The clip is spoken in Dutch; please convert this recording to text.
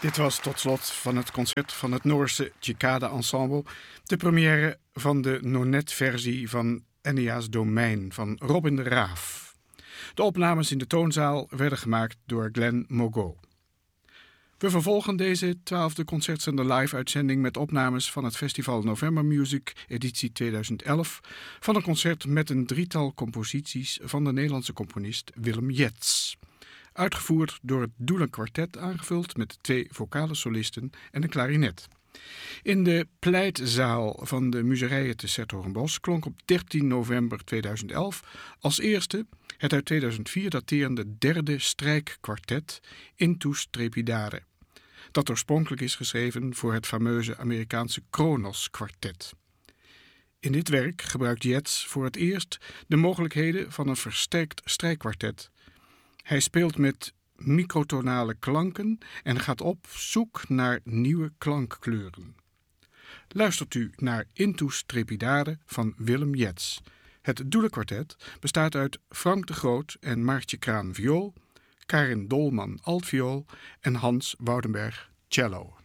Dit was tot slot van het concert van het Noorse Cicada Ensemble de première van de Nonet-versie van Ennia's Domein van Robin de Raaf. De opnames in de toonzaal werden gemaakt door Glenn Mogo. We vervolgen deze 12e Concertzender live-uitzending met opnames van het festival November Music editie 2011 van een concert met een drietal composities van de Nederlandse componist Willem Jetz. Uitgevoerd door het Doelen Kwartet, aangevuld met 2 vocale solisten en een klarinet. In de pleitzaal van de Muzereien te 's-Hertogenbosch klonk op 13 november 2011 als eerste het uit 2004 daterende derde strijkkwartet Intus Trepidare, dat oorspronkelijk is geschreven voor het fameuze Amerikaanse Kronos kwartet. In dit werk gebruikt Jetz voor het eerst de mogelijkheden van een versterkt strijkkwartet. Hij speelt met microtonale klanken en gaat op zoek naar nieuwe klankkleuren. Luistert u naar Intus Trepidare van Willem Jetz. Het Doelenkwartet bestaat uit Frank de Groot en Maartje Kraan viool, Karin Dolman altviool en Hans Woudenberg cello.